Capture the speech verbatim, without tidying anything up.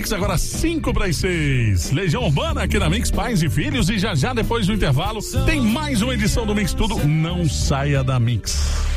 Mix, agora cinco para as seis. Legião Urbana aqui na Mix, pais e filhos. E já já depois do intervalo tem mais uma edição do Mix Tudo. Não saia da Mix.